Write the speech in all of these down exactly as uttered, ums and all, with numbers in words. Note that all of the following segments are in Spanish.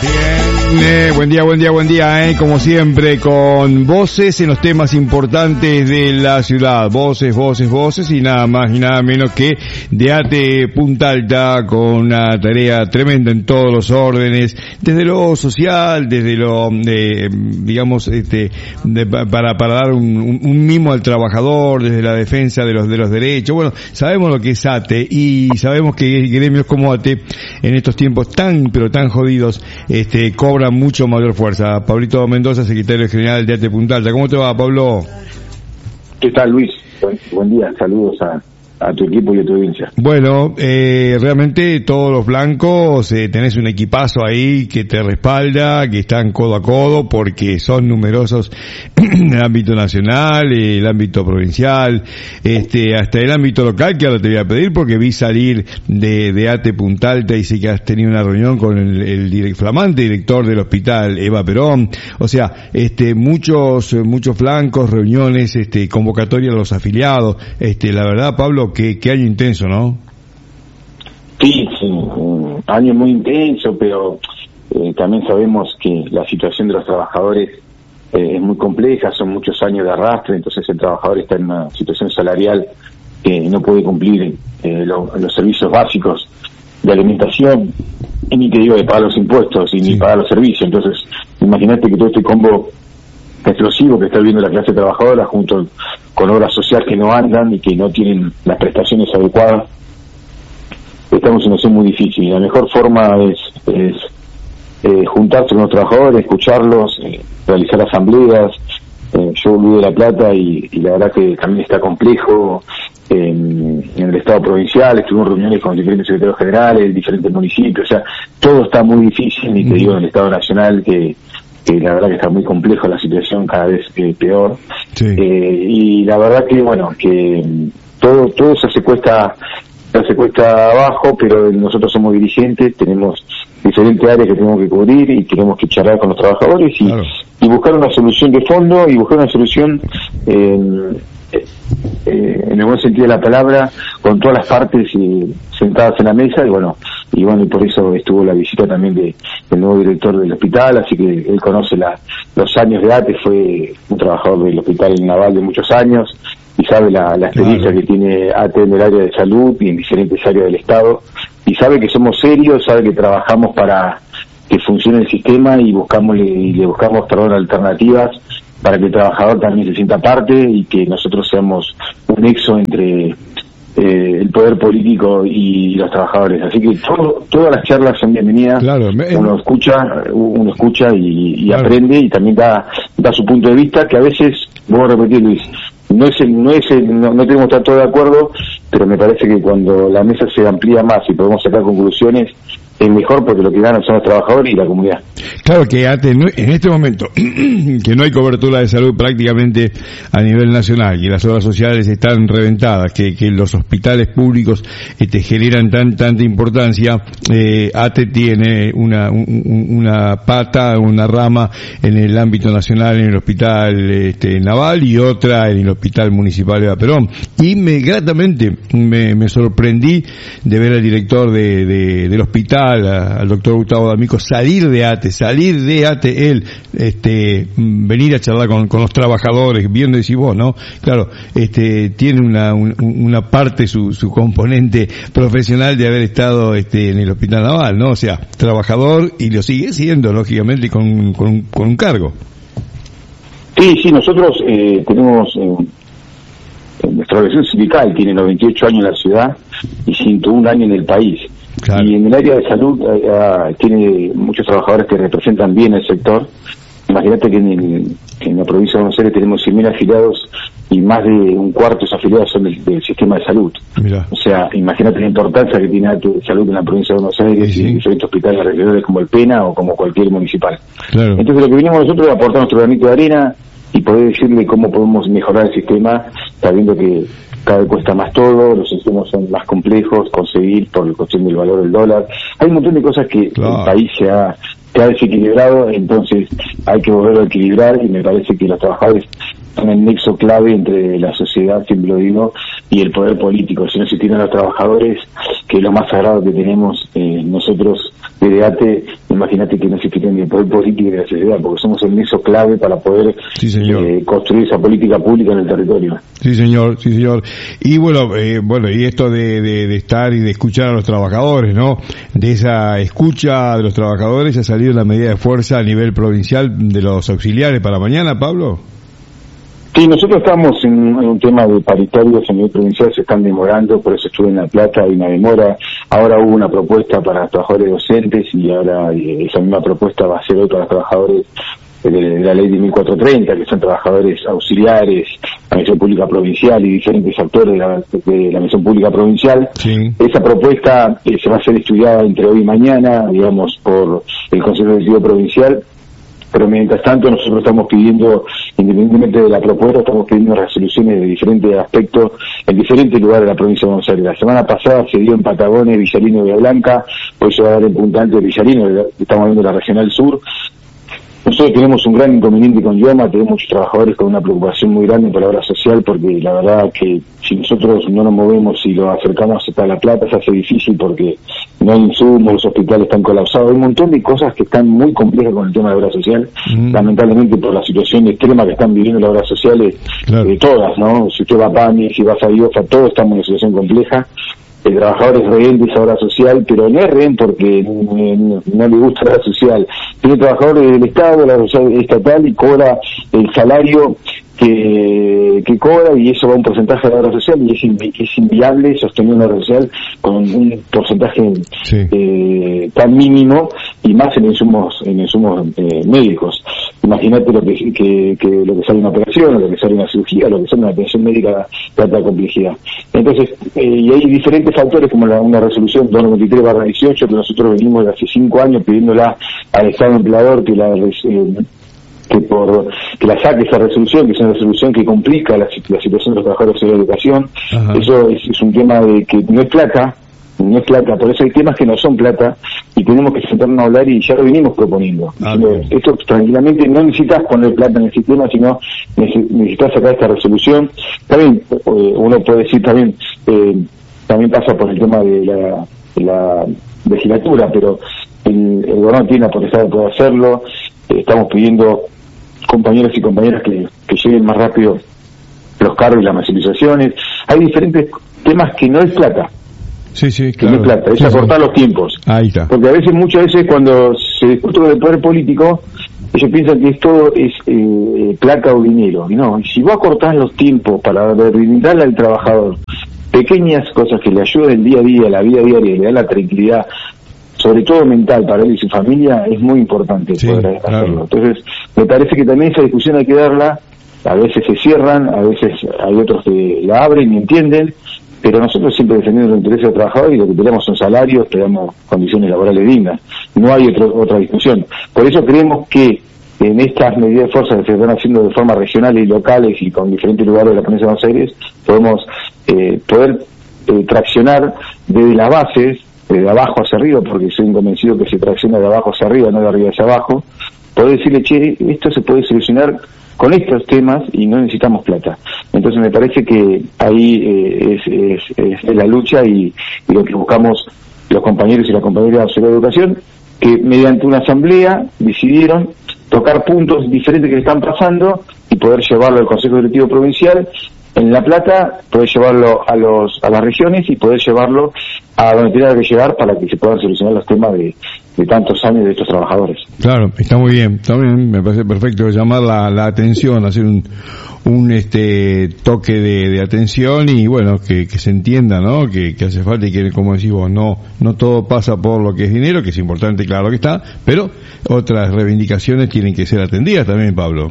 Bien, eh, buen día, buen día, buen día, eh, como siempre, con voces en los temas importantes de la ciudad, voces, voces, voces, y nada más y nada menos que de ATE Punta Alta, con una tarea tremenda en todos los órdenes, desde lo social, desde lo, eh, digamos, este, de, para, para dar un, un, un mimo al trabajador, desde la defensa de los, de los derechos. Bueno, sabemos lo que es ATE, y sabemos que gremios como ATE, en estos tiempos tan, pero tan jodidos, este, cobra mucho mayor fuerza. Pablito Mendoza, secretario general de ATE Punta Alta. ¿Cómo te va, Pablo? ¿Qué tal, Luis? Buen, buen día, saludos a, a tu equipo y a tu audiencia. Bueno, eh, realmente todos los blancos, eh, tenés un equipazo ahí que te respalda, que están codo a codo, porque son numerosos en el ámbito nacional, el ámbito provincial, este, hasta el ámbito local, que ahora te voy a pedir, porque vi salir de, de ATE Punta Alta y sé que has tenido una reunión con el, el direct, flamante director del hospital, Eva Perón. O sea, este, muchos, muchos flancos, reuniones, este, convocatorias a los afiliados. Este, la verdad, Pablo, qué, qué año intenso, ¿no? Sí, sí, un año muy intenso, pero eh, también sabemos que la situación de los trabajadores eh, es muy compleja, son muchos años de arrastre, entonces el trabajador está en una situación salarial que no puede cumplir eh, lo, los servicios básicos de alimentación, y ni te digo de pagar los impuestos y sí. ni pagar los servicios. Entonces, imagínate que todo este combo explosivo que está viviendo la clase trabajadora, junto con obras sociales que no andan y que no tienen las prestaciones adecuadas, estamos en una situación muy difícil. La mejor forma es, es eh, juntarse con los trabajadores, escucharlos, eh, realizar asambleas. Eh, yo volví de La Plata y, y la verdad que también está complejo. En, en el estado provincial estuvimos reuniones con diferentes secretarios generales, diferentes municipios, o sea, todo está muy difícil, y te digo, en el estado nacional que, que la verdad que está muy complejo la situación, cada vez eh, peor. Sí. Eh, y la verdad que, bueno, que todo todo se cuesta se cuesta abajo, pero nosotros somos dirigentes, tenemos diferentes áreas que tenemos que cubrir y tenemos que charlar con los trabajadores y, claro. y buscar una solución de fondo y buscar una solución eh, eh, en el buen sentido de la palabra, con todas las partes eh, sentadas en la mesa. Y bueno, y bueno, y por eso estuvo la visita también de, del nuevo director del hospital, así que él conoce la, los años de ATE, fue un trabajador del hospital naval de muchos años y sabe la, la experiencia claro. que tiene ATE en el área de salud y en diferentes áreas del Estado, y sabe que somos serios, sabe que trabajamos para que funcione el sistema y buscamos y le buscamos perdón, alternativas para que el trabajador también se sienta parte y que nosotros seamos un nexo entre eh, el poder político y los trabajadores. Así que todo, todas las charlas son bienvenidas. Claro, me... uno escucha, uno escucha y, y claro. aprende, y también da, da su punto de vista, que a veces, voy a repetir, Luis, no es el, no es el, no, no tenemos que estar todos de acuerdo, pero me parece que cuando la mesa se amplía más y podemos sacar conclusiones, es mejor, porque lo que ganan son los trabajadores y la comunidad. Claro que ATE, en este momento, que no hay cobertura de salud prácticamente a nivel nacional, y las obras sociales están reventadas, que, que los hospitales públicos este, generan tan tanta importancia, eh, ATE tiene una, un, una pata, una rama en el ámbito nacional, en el hospital este, naval, y otra en el hospital municipal de Perón. Y me gratamente me, me sorprendí de ver al director de, de, del hospital, al doctor Gustavo D'Amico, salir de ATE, salir de ATE, él, este, venir a charlar con, con los trabajadores, bien decís vos, ¿no? Claro, este, tiene una, un, una parte, su, su componente profesional de haber estado, este, en el hospital naval, ¿no? O sea, trabajador, y lo sigue siendo, lógicamente, con, con, un, con un cargo. Sí, sí, nosotros, eh, tenemos, eh, nuestra organización sindical tiene noventa y ocho años en la ciudad y ciento uno años en el país. Claro. Y en el área de salud eh, uh, tiene muchos trabajadores que representan bien el sector. Imagínate que en, el, en la provincia de Buenos Aires tenemos cien mil afiliados y más de un cuarto de esos afiliados son del, del sistema de salud. Mirá. O sea, imagínate la importancia que tiene la salud en la provincia de Buenos Aires, sí, sí. y diferentes hospitales regionales como el Pena o como cualquier municipal. Claro. Entonces lo que venimos nosotros es aportar nuestro granito de arena y poder decirle cómo podemos mejorar el sistema, sabiendo que cada vez cuesta más todo, los sistemas son más complejos, conseguir por la cuestión del valor del dólar. Hay un montón de cosas que claro. el país se ha, se ha desequilibrado, entonces hay que volverlo a equilibrar, y me parece que los trabajadores son el nexo clave entre la sociedad, siempre lo digo, y el poder político. Si no existieran los trabajadores, que es lo más sagrado que tenemos eh, nosotros desde ATE, imagínate que no existiría ni el poder político ni la sociedad, porque somos el nexo clave para poder sí, señor. Eh, construir esa política pública en el territorio. Sí, señor, sí, señor. Y bueno, eh, bueno, y esto de, de, de estar y de escuchar a los trabajadores, ¿no? De esa escucha de los trabajadores ha salido la medida de fuerza a nivel provincial de los auxiliares para mañana, Pablo. Sí, nosotros estamos en, en un tema de paritarios a nivel provincial, se están demorando, por eso estuve en La Plata, hay una demora. Ahora hubo una propuesta para trabajadores docentes y ahora eh, esa misma propuesta va a ser hoy para los trabajadores de, de la ley de mil cuatrocientos treinta, que son trabajadores auxiliares, la Misión Pública Provincial y diferentes actores de la, de la Misión Pública Provincial. Sí. Esa propuesta eh, se va a ser estudiada entre hoy y mañana, digamos, por el Consejo Directivo Provincial. Pero mientras tanto nosotros estamos pidiendo, independientemente de la propuesta, estamos pidiendo resoluciones de diferentes aspectos en diferentes lugares de la provincia de Buenos Aires. La semana pasada se dio en Patagones, Villarino y Bahía Blanca, hoy se va a dar en Punta Alta de Villarino, estamos viendo la Regional Sur. Nosotros tenemos un gran inconveniente con IOMA, tenemos muchos trabajadores con una preocupación muy grande por la obra social, porque la verdad que si nosotros no nos movemos y lo acercamos hasta La Plata se hace difícil porque no hay insumos, los hospitales están colapsados, hay un montón de cosas que están muy complejas con el tema de la obra social, mm. lamentablemente por la situación extrema que están viviendo las obras sociales, claro. eh, todas, ¿no? Si usted va a PAMI, si vas a IOFA, todos estamos en una situación compleja. El trabajador es rehén de esa obra social, pero no es rehén porque no, no le gusta la obra social. Tiene trabajadores del Estado, la obra social estatal, y cobra el salario que, que cobra, y eso va a un porcentaje de la obra social, y es, invi- es inviable sostener una obra social con un porcentaje sí. eh, tan mínimo, y más en insumos, en insumos eh, médicos. Imagínate lo que, que, que lo que sale una operación, o lo que sale una cirugía, o lo que sale una atención médica de alta complejidad. Entonces, eh, y hay diferentes factores como la, una resolución doscientos noventa y tres barra dieciocho que nosotros venimos de hace cinco años pidiéndola al Estado empleador que la eh, que por que la saque esa resolución, que es una resolución que complica la, la situación de los trabajadores de la educación. Ajá. Eso es, es un tema de que no es plata, no es plata, por eso hay temas que no son plata y tenemos que sentarnos a hablar, y ya lo venimos proponiendo. Ah, esto tranquilamente no necesitas poner plata en el sistema, sino necesitas sacar esta resolución. También eh, uno puede decir también eh, también pasa por el tema de la, de la legislatura, pero el, el gobierno tiene la potestad de poder hacerlo. Eh, estamos pidiendo compañeros y compañeras que, que lleguen más rápido los cargos y las masivalizaciones. Hay diferentes temas que no es plata. Sí, sí, claro. No es plata, es sí, acortar sí. los tiempos. Ahí está. Porque a veces, muchas veces, cuando se discute del poder político, ellos piensan que esto es eh, plata o dinero. Y no, si vos acortás los tiempos para brindarle al trabajador pequeñas cosas que le ayuden día a día, la vida diaria, y le dan la tranquilidad, sobre todo mental, para él y su familia, es muy importante sí, poder hacerlo. Claro. Entonces, me parece que también esa discusión hay que darla. A veces se cierran, a veces hay otros que la abren y entienden, pero nosotros siempre defendemos los intereses del trabajador, y lo que queremos son salarios, queremos condiciones laborales dignas. No hay otro, otra discusión. Por eso creemos que en estas medidas de fuerza que se están haciendo de forma regional y locales y con diferentes lugares de la provincia de Buenos Aires, podemos eh, poder eh, traccionar desde las bases, de abajo hacia arriba, porque soy convencido que se tracciona de abajo hacia arriba, no de arriba hacia abajo, poder decirle, che, esto se puede solucionar con estos temas y no necesitamos plata. Entonces me parece que ahí eh, es, es, es la lucha y, y lo que buscamos los compañeros y las compañeras de la educación, que mediante una asamblea decidieron tocar puntos diferentes que le están pasando y poder llevarlo al Consejo Directivo Provincial. En La Plata poder llevarlo a los a las regiones y poder llevarlo a donde tenga que llegar para que se puedan solucionar los temas de, de tantos años de estos trabajadores. Claro, está muy bien, está bien, me parece perfecto llamar la, la atención, hacer un un este toque de, de atención y bueno, que, que se entienda, ¿no? Que, que hace falta y que, como decís vos, no no todo pasa por lo que es dinero, que es importante, claro que está, pero otras reivindicaciones tienen que ser atendidas también, Pablo.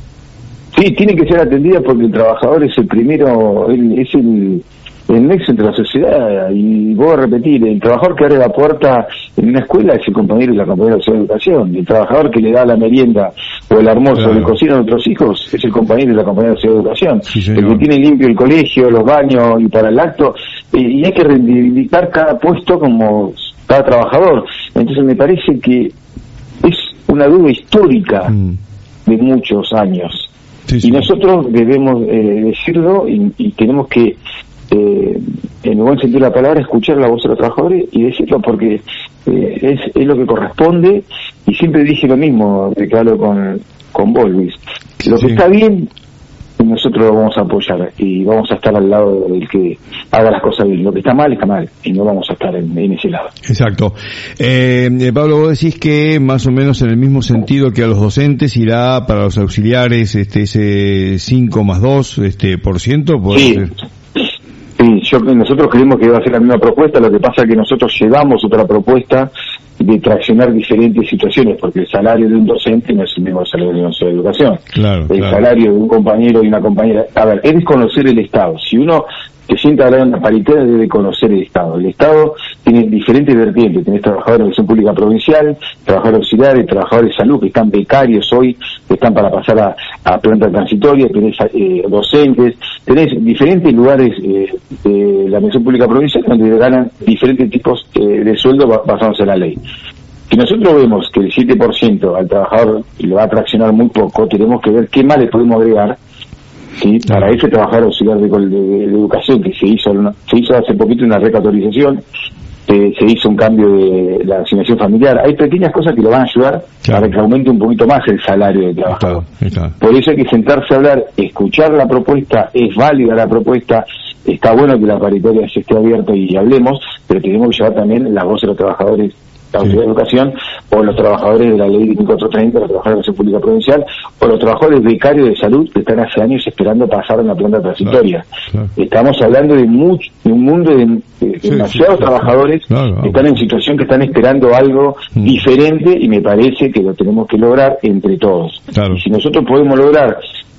Sí, tiene que ser atendida porque el trabajador es el primero, él, es el, el nexo entre la sociedad. Y voy a repetir, el trabajador que abre la puerta en una escuela es el compañero y la compañera de educación. El trabajador que le da la merienda o el almuerzo claro. o le cocina a otros hijos es el compañero y la compañera de educación. Sí, el que tiene limpio el colegio, los baños y para el acto. Y, y hay que reivindicar cada puesto como cada trabajador. Entonces me parece que es una deuda histórica mm. de muchos años. Sí, sí. Y nosotros debemos eh, decirlo y, y tenemos que, eh, en el buen sentido de la palabra, escuchar la voz de los trabajadores y decirlo, porque eh, es, es lo que corresponde. Y siempre dije lo mismo, Ricardo, con, con vos, Luis. Lo que sí. está bien, nosotros lo vamos a apoyar y vamos a estar al lado del que haga las cosas bien. Lo que está mal, está mal, y no vamos a estar en, en ese lado. Exacto. Eh, Pablo, vos decís que más o menos en el mismo sentido que a los docentes irá para los auxiliares este ese cinco más dos este, por ciento. Sí. Sí, yo, nosotros creemos que va a ser la misma propuesta. Lo que pasa es que nosotros llevamos otra propuesta de traccionar diferentes situaciones, porque el salario de un docente no es el mismo salario de un docente de educación. Claro, el claro. salario de un compañero y una compañera, a ver, es desconocer el Estado. Si uno se sienta a hablar en una paritaria, debe conocer el Estado. El Estado tiene diferentes vertientes. Tenés trabajadores de educación pública provincial, trabajadores auxiliares, trabajadores de salud que están becarios hoy, que están para pasar a, a planta transitoria, tenés eh, docentes, tenés diferentes lugares eh, de la educación pública provincial donde ganan diferentes tipos eh, de sueldo basados en la ley. Si nosotros vemos que el siete por ciento al trabajador le va a traccionar muy poco, tenemos que ver qué más le podemos agregar. Sí, para ese trabajador auxiliar de, de, de educación que se hizo una, se hizo hace poquito una recategorización, eh, se hizo un cambio de la asignación familiar. Hay pequeñas cosas que lo van a ayudar, claro, para que aumente un poquito más el salario del trabajador. Está, está. Por eso hay que sentarse a hablar, escuchar la propuesta, es válida la propuesta, está bueno que la paritaria se esté abierta y hablemos, pero tenemos que llevar también la voz de los trabajadores de la autoridad de educación, o los trabajadores de la ley mil cuatrocientos treinta, los trabajadores de la educación pública provincial, o los trabajadores becarios de salud que están hace años esperando pasar a una planta transitoria. Claro, claro. Estamos hablando de, mucho, de un mundo de, de sí, demasiados sí, trabajadores claro, claro. que están en situación que están esperando algo mm. diferente, y me parece que lo tenemos que lograr entre todos. Claro. Y si nosotros podemos lograr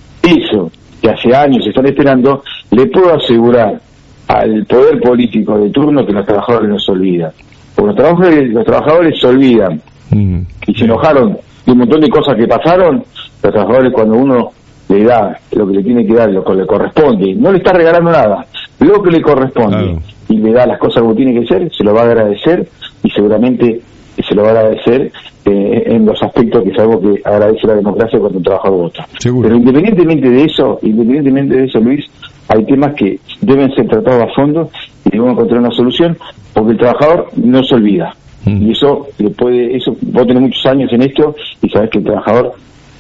eso que hace años están esperando, le puedo asegurar al poder político de turno que los trabajadores no se olvidan. Porque los trabajadores, los trabajadores se olvidan mm. y se enojaron de un montón de cosas que pasaron. Los trabajadores, cuando uno le da lo que le tiene que dar, lo que le corresponde, no le está regalando nada, lo que le corresponde, claro, y le da las cosas como tiene que ser, se lo va a agradecer, y seguramente se lo va a agradecer eh, en los aspectos que sabemos que agradece la democracia cuando un trabajador vota. Seguro. Pero independientemente de eso, independientemente de eso, Luis, hay temas que deben ser tratados a fondo y debemos encontrar una solución, porque el trabajador no se olvida. Mm. Y eso le puede, eso, vos tenés muchos años en esto y sabés que el trabajador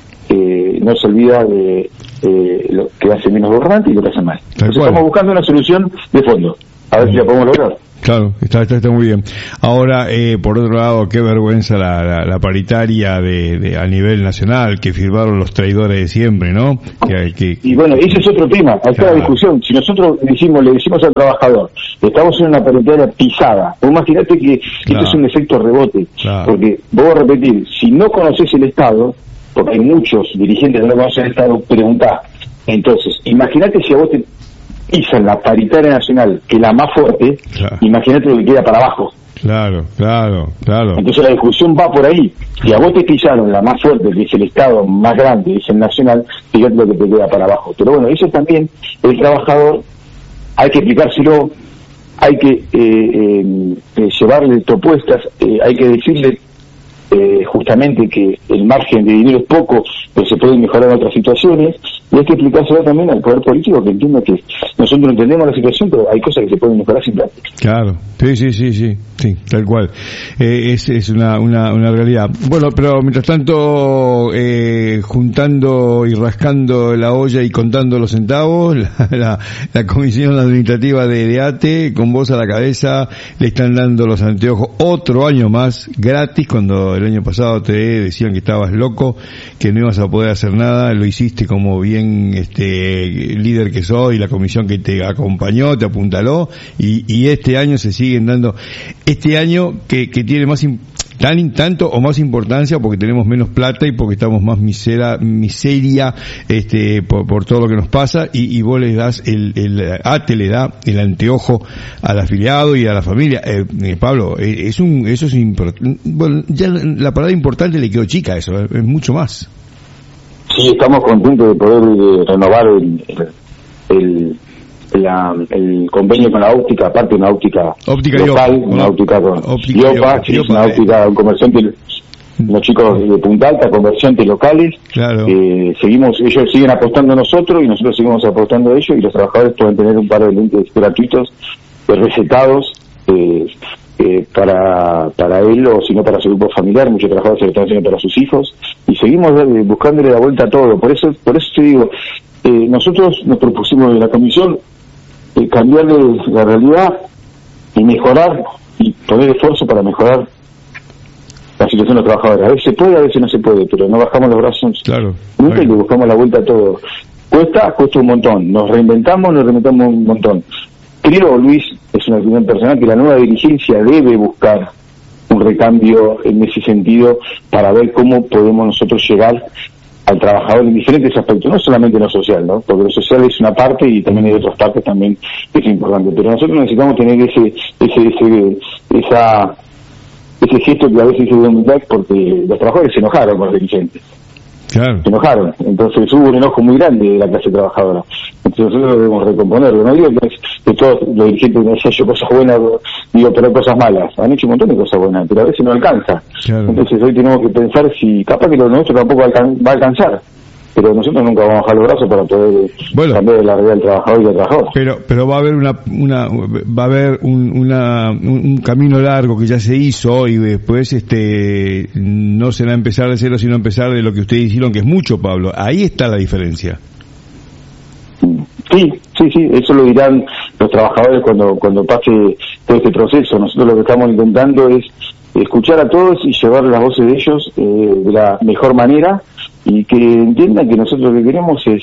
eh, no se olvida de eh, lo que hace menos gobernante y lo que hace mal. Entonces estamos buscando una solución de fondo, a ver mm. si la podemos lograr. Claro, está, está, está muy bien. Ahora, eh, por otro lado, qué vergüenza la, la, la paritaria de, de a nivel nacional que firmaron los traidores de siempre, ¿no? Que, que, y bueno, ese es otro tema, acá claro, la discusión. Si nosotros decimos, le decimos al trabajador, estamos en una paritaria pisada, o imagínate que claro, esto es un efecto rebote, claro, porque, voy a repetir, si no conoces el Estado, porque hay muchos dirigentes que no conocen el Estado, preguntá. Entonces, imagínate si a vos te pisan la paritaria nacional, que es la más fuerte, claro, imagínate lo que queda para abajo. Claro, claro, claro. Entonces la discusión va por ahí. Si a vos te pisaron la más fuerte, que es el Estado más grande, que es el nacional, fíjate lo que te queda para abajo. Pero bueno, eso también, el trabajador, hay que explicárselo, hay que eh, eh, eh, llevarle propuestas, eh, hay que decirle eh, justamente que el margen de dinero es poco, pero se pueden mejorar en otras situaciones, y hay que explicárselo también al poder político, que entienda que nosotros entendemos la situación, pero hay cosas que se pueden mejorar sin práctica. Claro, sí, sí, sí, sí, sí, tal cual. Eh, es es una, una una realidad. Bueno, pero mientras tanto, eh, juntando y rascando la olla y contando los centavos, la, la, la Comisión Administrativa de, de ATE, con vos a la cabeza, le están dando los anteojos otro año más, gratis, cuando el año pasado te decían que estabas loco, que no ibas a poder hacer nada, lo hiciste como bien este líder que sos, y la comisión que te acompañó, te apuntaló, y, y este año se siguen dando, este año que, que tiene más in, tan tanto o más importancia porque tenemos menos plata y porque estamos más misera, miseria este por, por todo lo que nos pasa, y, y vos le das el, el ATE le da el anteojo al afiliado y a la familia. eh, eh, Pablo, eh, es un eso es importante. Bueno, ya la palabra importante le quedó chica, eso es, es mucho más. Sí, estamos contentos de poder eh, renovar el, el, la, el convenio con la óptica, aparte una óptica, óptica local, Iopa, una óptica con óptica Iopa, Iopa, que Iopa, es una óptica, un comerciante los chicos de Punta Alta, comerciantes locales, claro. eh, seguimos, ellos siguen apostando a nosotros y nosotros seguimos apostando a ellos, y los trabajadores pueden tener un par de lentes gratuitos, eh, recetados, eh, eh, para para él o si no para su grupo familiar. Muchos trabajadores se lo están haciendo para sus hijos, y seguimos eh, buscándole la vuelta a todo. Por eso por eso te digo, eh, nosotros nos propusimos en la comisión eh, cambiarle la realidad y mejorar, y poner esfuerzo para mejorar la situación de los trabajadores. A veces se puede, a veces no se puede, pero no bajamos los brazos claro. nunca, y le buscamos la vuelta a todo. Cuesta, cuesta un montón. Nos reinventamos, nos reinventamos un montón. Creo, Luis, es una opinión personal, que la nueva dirigencia debe buscar un recambio en ese sentido para ver cómo podemos nosotros llegar al trabajador en diferentes aspectos, no solamente en lo social, ¿no? Porque lo social es una parte y también hay otras partes también que es importante, pero nosotros necesitamos tener ese ese ese esa ese gesto que a veces se de humildad, porque los trabajadores se enojaron con los dirigentes. Claro. Se enojaron, entonces hubo un enojo muy grande de la clase trabajadora. Entonces nosotros debemos recomponerlo. No digo que, que todos los dirigentes no hayan hecho cosas buenas, digo, pero cosas malas. Han hecho un montón de cosas buenas, pero a veces no alcanza. Claro. Entonces hoy tenemos que pensar si capaz que lo nuestro tampoco alcan- va a alcanzar. Pero nosotros nunca vamos a bajar los brazos para poder bueno, cambiar la realidad del trabajador y del trabajador. Pero pero va a haber una una va a haber un, una un, un camino largo que ya se hizo, y después este no será empezar de cero, sino empezar de lo que ustedes hicieron, que es mucho, Pablo. Ahí está la diferencia. Sí, sí, sí, eso lo dirán los trabajadores cuando cuando pase todo este proceso. Nosotros lo que estamos intentando es escuchar a todos y llevar las voces de ellos eh, de la mejor manera, y que entiendan que nosotros lo que queremos es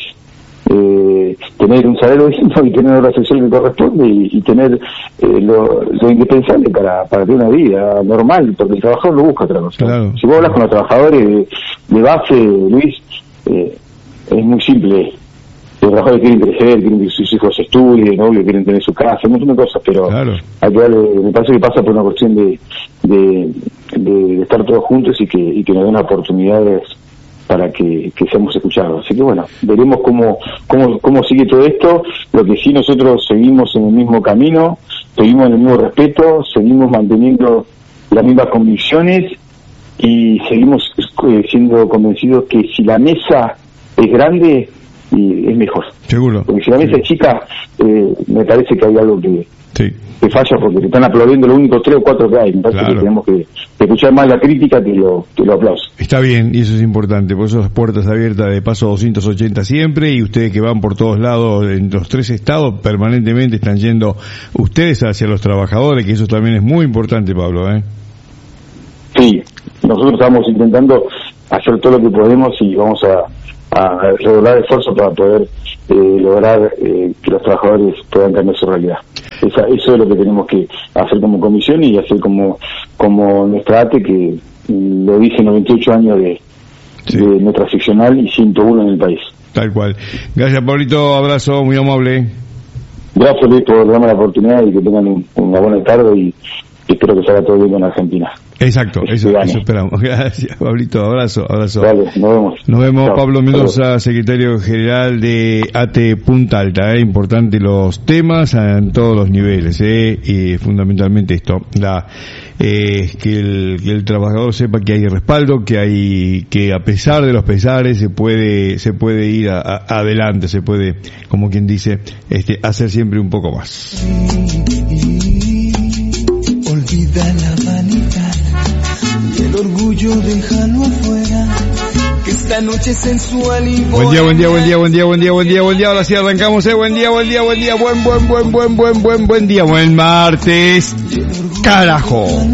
eh, tener un salario digno y tener una hora social que corresponde, y, y tener eh, lo, lo indispensable para, para tener una vida normal, porque el trabajador no busca otra cosa. Claro. Si vos hablas con los trabajadores de, de base, Luis, eh, es muy simple. Los trabajadores quieren crecer, quieren que sus hijos estudien, obvio, quieren tener su casa, un montón de cosas, pero claro. hay que darle, me parece que pasa por una cuestión de, de, de estar todos juntos y que, y que nos den oportunidades para que, que seamos escuchados. Así que bueno, veremos cómo, cómo, cómo sigue todo esto. Lo que sí, nosotros seguimos en el mismo camino, seguimos en el mismo respeto, seguimos manteniendo las mismas convicciones, y seguimos eh, siendo convencidos que si la mesa es grande, y es mejor. Seguro. Porque si la mesa sí. es chica, eh, me parece que hay algo que, sí. que falla, porque te están aplaudiendo los únicos tres o cuatro que hay. Me parece claro. que tenemos que, que escuchar más la crítica que lo, que lo aplausos. Está bien, y eso es importante, por eso las puertas abiertas de Paso doscientos ochenta siempre, y ustedes que van por todos lados, en los tres estados, permanentemente están yendo ustedes hacia los trabajadores, que eso también es muy importante, Pablo, ¿eh? Sí, nosotros estamos intentando hacer todo lo que podemos, y vamos a a redoblar esfuerzos para poder eh, lograr eh, que los trabajadores puedan cambiar su realidad. Esa, eso es lo que tenemos que hacer como comisión, y hacer como como nuestra A T E, que lo dice noventa y ocho años de, sí. de nuestra seccional y ciento uno en el país. Tal cual. Gracias, Pablito, abrazo, muy amable. Gracias, Luis, por darme la oportunidad, y que tengan un, una buena tarde, y espero que salga todo bien con Argentina. Exacto, eso, eso esperamos. Gracias, Pablito, abrazo, abrazo. Vale, nos vemos. Nos vemos. Chao. Pablo Mendoza, Chao. secretario general de A T E Punta Alta. Eh, importante los temas en todos los niveles, eh, y fundamentalmente esto, la eh, que el que el trabajador sepa que hay respaldo, que hay que a pesar de los pesares se puede se puede ir a, a, adelante, se puede, como quien dice, este hacer siempre un poco más. Olvida la vanidad y el orgullo, déjalo afuera, que esta noche es sensual y buen día, buen día, buen día, buen día, buen día, buen día, buen día. Ahora sí arrancamos, eh. Buen día, buen día, buen día, buen, buen, buen, buen, buen, buen, buen día, buen martes. Carajo.